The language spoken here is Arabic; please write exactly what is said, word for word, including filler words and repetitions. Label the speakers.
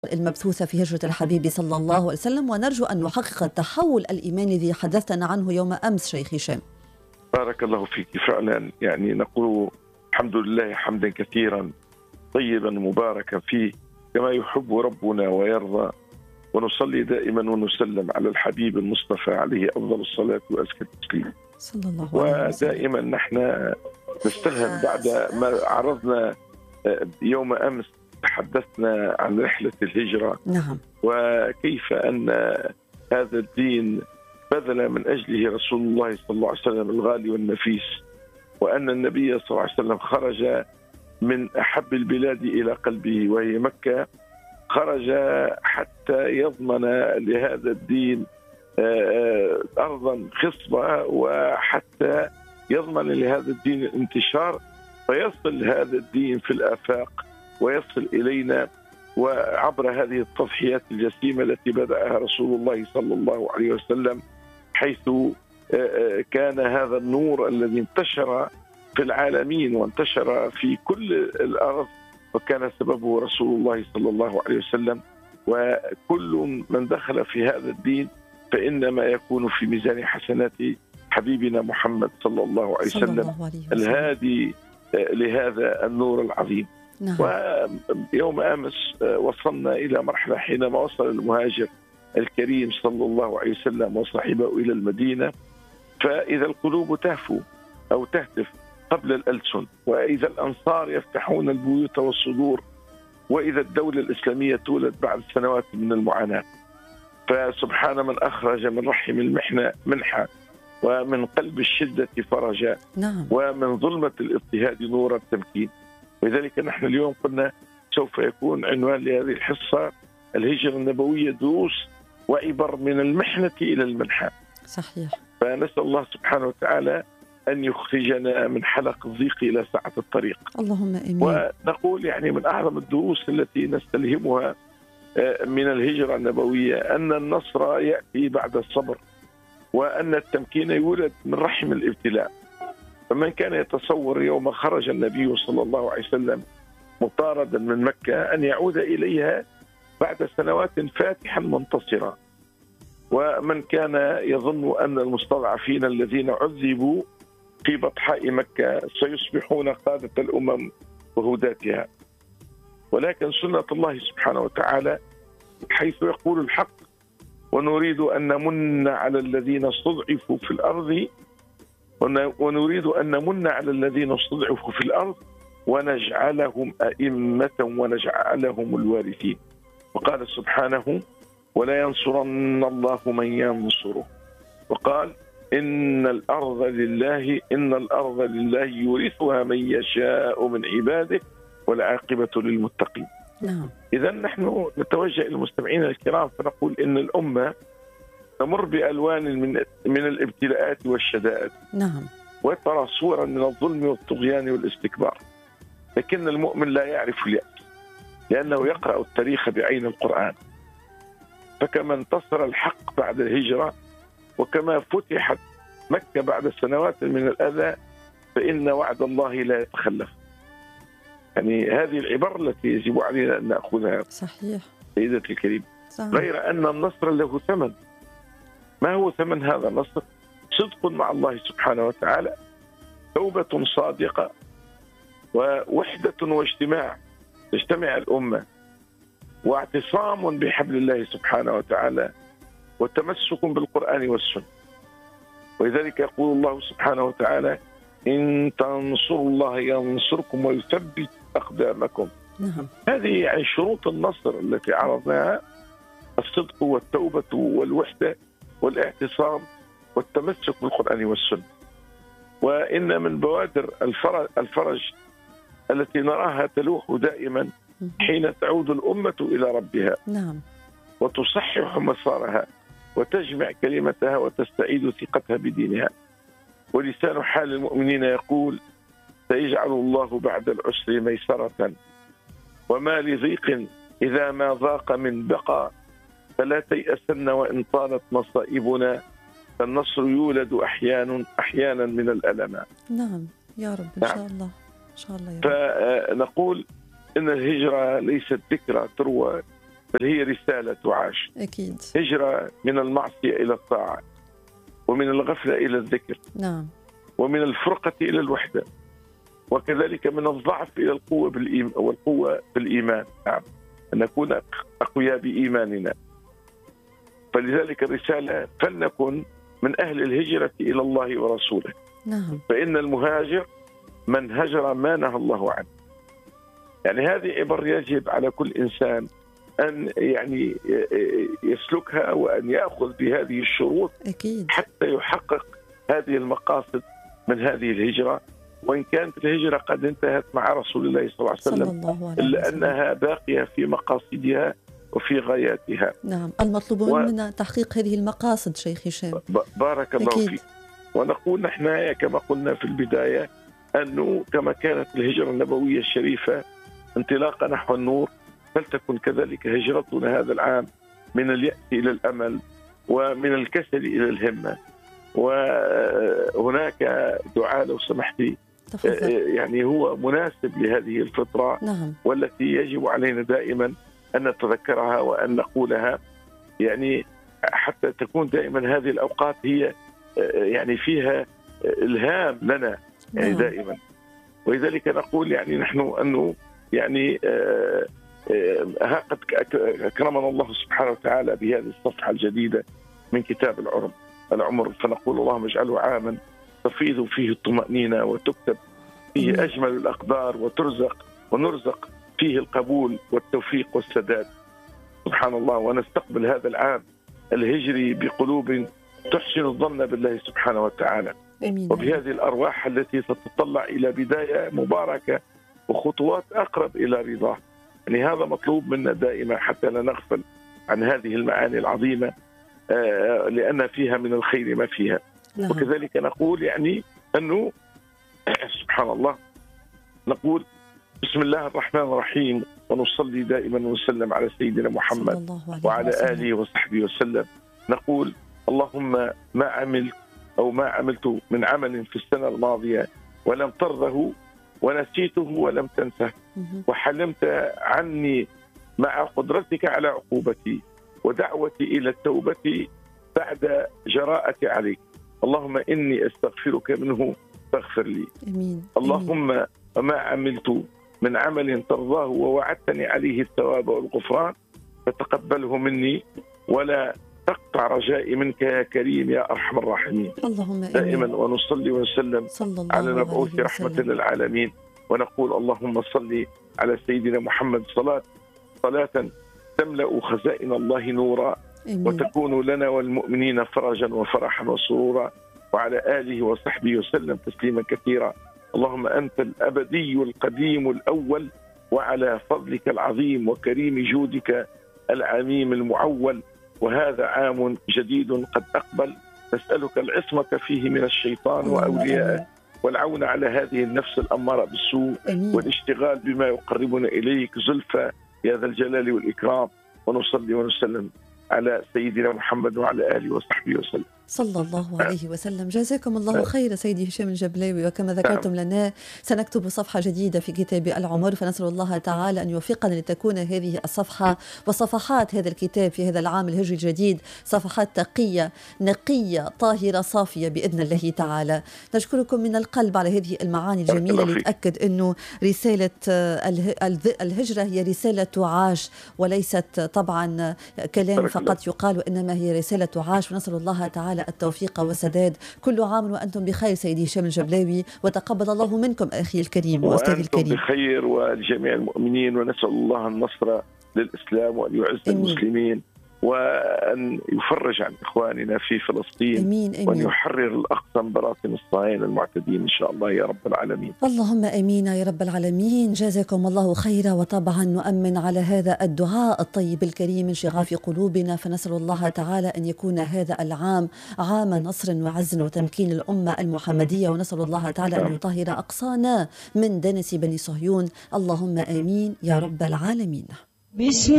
Speaker 1: المبثوثة في هجرة الحبيب صلى الله عليه وسلم، ونرجو أن نحقق التحول الإيماني الذي حدثنا عنه يوم أمس شيخ هشام.
Speaker 2: بارك الله فيك. فعلا يعني نقول الحمد لله حمدا كثيرا طيبا مباركا فيه كما يحب ربنا ويرضى، ونصلي دائما ونسلم على الحبيب المصطفى عليه أفضل الصلاة وأزكى التسليم
Speaker 1: صلى الله عليه وسلم.
Speaker 2: ودائما نحن نستلهم بعد ما عرضنا يوم أمس، تحدثنا عن رحلة الهجرة.
Speaker 1: نعم.
Speaker 2: وكيف أن هذا الدين بذل من أجله رسول الله صلى الله عليه وسلم الغالي والنفيس، وأن النبي صلى الله عليه وسلم خرج من أحب البلاد إلى قلبه وهي مكة، خرج حتى يضمن لهذا الدين أرضا خصبة، وحتى يضمن لهذا الدين الانتشار، فيصل هذا الدين في الآفاق ويصل إلينا وعبر هذه التضحيات الجسيمة التي بدأها رسول الله صلى الله عليه وسلم، حيث كان هذا النور الذي انتشر في العالمين وانتشر في كل الأرض، وكان سببه رسول الله صلى الله عليه وسلم. وكل من دخل في هذا الدين فإنما يكون في ميزان حسنات حبيبنا محمد صلى الله عليه وسلم الهادي لهذا النور العظيم.
Speaker 1: نعم.
Speaker 2: ويوم أمس وصلنا إلى مرحلة حينما وصل المهاجر الكريم صلى الله عليه وسلم وصاحبه إلى المدينة، فإذا القلوب تهفو أو تهتف قبل الألسن، وإذا الأنصار يفتحون البيوت والصدور، وإذا الدولة الإسلامية تولد بعد سنوات من المعاناة، فسبحان من أخرج من رحم المحنة منحة، ومن قلب الشدة فرجا.
Speaker 1: نعم.
Speaker 2: ومن ظلمة الاضطهاد نور التمكين. ولذلك نحن اليوم قلنا سوف يكون عنوان لهذه الحصة الهجرة النبوية، دروس وعبر من المحنة إلى المنحة.
Speaker 1: صحيح.
Speaker 2: فنسأل الله سبحانه وتعالى أن يخرجنا من حلق الضيق إلى سعة الطريق.
Speaker 1: اللهم آمين.
Speaker 2: ونقول يعني من أعظم الدروس التي نستلهمها من الهجرة النبوية أن النصر يأتي بعد الصبر، وأن التمكين يولد من رحم الابتلاء. فمن كان يتصور يوم خرج النبي صلى الله عليه وسلم مطاردا من مكة أن يعود إليها بعد سنوات فاتحا منتصرا، ومن كان يظن أن المستضعفين الذين عذبوا في بطحاء مكة سيصبحون قادة الأمم وهداتها. ولكن سنة الله سبحانه وتعالى حيث يقول الحق: ونريد أن نمن على الذين استضعفوا في الأرض ونريد أن نمن على الذين استضعفوا في الأرض ونجعلهم أئمة ونجعلهم الوارثين. وقال سبحانه: ولا ينصرن الله من ينصره. وقال: إن الأرض لله إن الأرض لله يورثها من يشاء من عباده والعاقبة للمتقين.
Speaker 1: نعم.
Speaker 2: إذا نحن نتوجه إلى المستمعين الكرام فنقول إن الأمة تمر بألوان من من الابتلاءات والشدائد.
Speaker 1: نعم.
Speaker 2: وترى صورا من الظلم والطغيان والاستكبار، لكن المؤمن لا يعرف اليأس لأنه يقرأ التاريخ بعين القرآن. فكما انتصر الحق بعد الهجرة، وكما فتحت مكة بعد سنوات من الأذى، فإن وعد الله لا يتخلف. يعني هذه العبر التي يجب علينا أن نأخذها.
Speaker 1: صحيح
Speaker 2: سيدتي الكريم.
Speaker 1: صحيح.
Speaker 2: غير أن النصر له ثمن. ما هو ثمن هذا النصر؟ صدق مع الله سبحانه وتعالى، توبة صادقة، ووحدة واجتماع، تجتمع الأمة، واعتصام بحبل الله سبحانه وتعالى، وتمسك بالقرآن والسنة. ولذلك يقول الله سبحانه وتعالى: إن تنصروا الله ينصركم ويثبت أقدامكم.
Speaker 1: نعم.
Speaker 2: هذه يعني شروط النصر التي عرضناها: الصدق والتوبة والوحدة والاعتصام والتمسك بالقرآن والسنة. وإن من بوادر الفرج, الفرج التي نراها تلوح دائما حين تعود الأمة إلى ربها.
Speaker 1: نعم.
Speaker 2: وتصحح مسارها وتجمع كلمتها وتستعيد ثقتها بدينها. ولسان حال المؤمنين يقول: سيجعل الله بعد العسر ميسرة، وما لضيق إذا ما ضاق من بقى، فلا تيأسن وإن طالت مصائبنا، فالنصر يولد أحيانا أحيانا من الألم.
Speaker 1: نعم يا رب إن شاء الله إن شاء الله يا رب.
Speaker 2: فنقول إن الهجرة ليست ذكرى تروى بل هي رسالة تعاش.
Speaker 1: أكيد.
Speaker 2: هجرة من المعصية إلى الطاعة، ومن الغفلة إلى الذكر،
Speaker 1: نعم،
Speaker 2: ومن الفرقة إلى الوحدة، وكذلك من الضعف إلى القوة بالإيمان والقوة بالإيمان. نعم، أن نكون أقوياء بإيماننا. فلذلك الرسالة فلنكن من أهل الهجرة إلى الله ورسوله.
Speaker 1: نعم.
Speaker 2: فإن المهاجر من هجر ما نهى الله عنه. يعني هذه عبر يجب على كل إنسان أن يعني يسلكها وأن يأخذ بهذه الشروط
Speaker 1: أكيد.
Speaker 2: حتى يحقق هذه المقاصد من هذه الهجرة. وإن كانت الهجرة قد انتهت مع رسول الله صلى الله عليه وسلم، إلا أنها باقية في مقاصدها وفي غاياتها.
Speaker 1: نعم، المطلوب و... منا تحقيق هذه المقاصد شيخ هشام.
Speaker 2: ب... بارك الله أكيد. فيك. ونقول نحن كما قلنا في البداية أنه كما كانت الهجرة النبوية الشريفة انطلاقا نحو النور، فلتكن كذلك هجرتنا هذا العام من اليأس إلى الأمل، ومن الكسل إلى الهمة. وهناك دعاء لو سمحتي يعني هو مناسب لهذه الفترة.
Speaker 1: نعم.
Speaker 2: والتي يجب علينا دائما أن نتذكرها وأن نقولها، يعني حتى تكون دائما هذه الأوقات هي يعني فيها إلهام لنا يعني
Speaker 1: نعم.
Speaker 2: دائما. ولذلك نقول يعني نحن أنه يعني ها قد أكرمنا الله سبحانه وتعالى بهذه الصفحة الجديدة من كتاب العمر العمر فنقول اللهم اجعله عاما تفيض فيه الطمأنينة وتكتب فيه أجمل الأقدار وترزق ونرزق فيه القبول والتوفيق والسداد. سبحان الله. ونستقبل هذا العام الهجري بقلوب تحسن الظن بالله سبحانه وتعالى.
Speaker 1: أمين.
Speaker 2: وبهذه الأرواح التي تتطلع إلى بداية مباركة وخطوات أقرب إلى رضاه. يعني هذا مطلوب منا دائما حتى لا نغفل عن هذه المعاني العظيمة، لأن فيها من الخير ما فيها.
Speaker 1: نعم.
Speaker 2: وكذلك نقول يعني أنه سبحان الله نقول بسم الله الرحمن الرحيم، ونصلي دائما ونسلم على سيدنا محمد وعلى آله وصحبه وسلم. نقول اللهم ما عملت أو ما عملت من عمل في السنة الماضية ولم ترضه ونسيته ولم تنسه، وحلمت عني مع قدرتك على عقوبتي ودعوتي إلى التوبة بعد جراءتي عليك، اللهم إني أستغفرك منه فاغفر لي.
Speaker 1: أمين.
Speaker 2: اللهم أمين. ما عملت من عمل ترضاه ووعدتني عليه الثواب والغفران فتقبله مني ولا تقطع رجائي منك يا كريم يا أرحم الراحمين.
Speaker 1: اللهم
Speaker 2: دائما ونصلي ونسلم على المبعوث رحمة للعالمين، ونقول اللهم صل على سيدنا محمد صلاة صلاة تملأ خزائن الله نورا
Speaker 1: أمين.
Speaker 2: وتكون لنا والمؤمنين فرجا وفرحا وسرورا، وعلى آله وصحبه وسلم تسليما كثيرا. اللهم أنت الأبدي القديم الأول، وعلى فضلك العظيم وكريم جودك العميم المعول، وهذا عام جديد قد أقبل، نسألك العصمة فيه من الشيطان وأوليائه، والعون على هذه النفس الأمارة بالسوء، والاشتغال بما يقربنا إليك زلفى يا ذا الجلال والإكرام. ونصلي ونسلم على سيدنا محمد وعلى آله وصحبه وسلم.
Speaker 1: صلى الله عليه وسلم. جزاكم الله خير سيدي هشام الجبلاوي. وكما ذكرتم لنا سنكتب صفحة جديدة في كتاب العمر، فنسأل الله تعالى أن يوفقنا لتكون هذه الصفحة وصفحات هذا الكتاب في هذا العام الهجري الجديد صفحات تقية نقية طاهرة صافية بإذن الله تعالى. نشكركم من القلب على هذه المعاني الجميلة اللي تأكد أنه رسالة الهجرة هي رسالة تعاش وليست طبعا كلام فقط يقال، وإنما هي رسالة تعاش. ونسأل الله تعالى التوفيق والسداد. كل عام وأنتم بخير سيدي هشام الجبلاوي، وتقبل الله منكم أخي الكريم وأستاذي الكريم.
Speaker 2: وأنتم بخير ولجميع المؤمنين، ونسأل الله النصر للإسلام وأن يعز
Speaker 1: أمين.
Speaker 2: المسلمين، وأن يفرج عن إخواننا في فلسطين.
Speaker 1: أمين أمين.
Speaker 2: وأن يحرر الأقصى من براثن الصهاينة المعتدين إن شاء الله يا رب العالمين.
Speaker 1: اللهم أمين يا رب العالمين. جزاكم الله خيرا. وطبعا نؤمن على هذا الدعاء الطيب الكريم من شغاف قلوبنا، فنسأل الله تعالى أن يكون هذا العام عام نصر وعز وتمكين الأمة المحمدية، ونسأل الله تعالى أن يطهر أقصانا من دنس بني صهيون. اللهم آمين يا رب العالمين.